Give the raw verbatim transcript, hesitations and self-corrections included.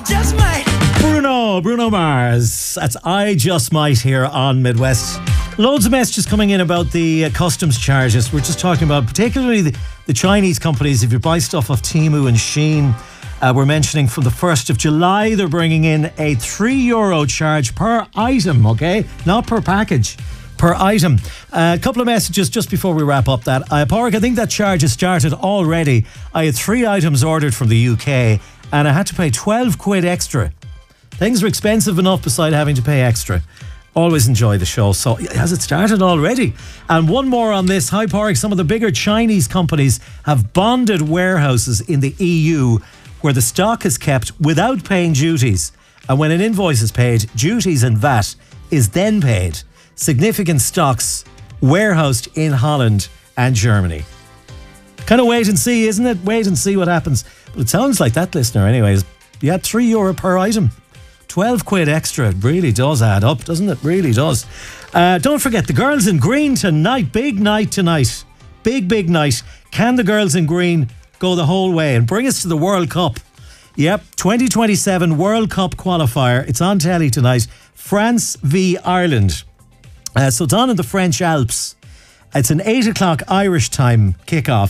just might. Bruno, Bruno Mars. That's I Just Might here on Midwest. Loads of messages coming in about the uh, customs charges. We're just talking about particularly the, the Chinese companies. If you buy stuff off Temu and Shein, uh, we're mentioning from the first of July, they're bringing in a three euro charge per item, okay? Not per package. Per item. Uh, a couple of messages just before we wrap up that. Uh, Park, I think that charge has started already. I had three items ordered from the U K and I had to pay twelve quid extra. Things are expensive enough beside having to pay extra. Always enjoy the show. So has it started already? And one more on this. Hi Park, some of the bigger Chinese companies have bonded warehouses in the E U where the stock is kept without paying duties. And when an invoice is paid, duties and V A T is then paid. Significant stocks warehoused in Holland and Germany. Kind of wait and see, isn't it? Wait and see what happens. But it sounds like that listener anyways. Yeah, three euro per item. twelve quid extra. It really does add up, doesn't it? Really does. Uh, don't forget, the girls in green tonight. Big night tonight. Big, big night. Can the girls in green go the whole way and bring us to the World Cup? Yep, twenty twenty-seven World Cup qualifier. It's on telly tonight. France v Ireland. Uh, so it's on in the French Alps. It's an eight o'clock Irish time kickoff.